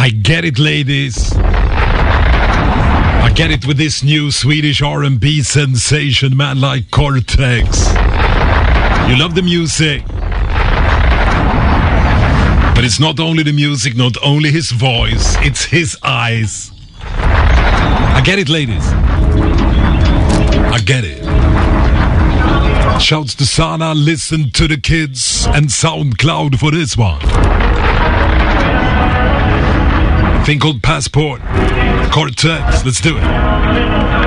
I get it, ladies. I get it with this new Swedish R&B sensation, man like Cortex. You love the music. But it's not only the music, not only his voice, it's his eyes. I get it, ladies. I get it. Shouts to Sana, listen to the kids, and SoundCloud for this one. Thing called Passport. Cortex, let's do it.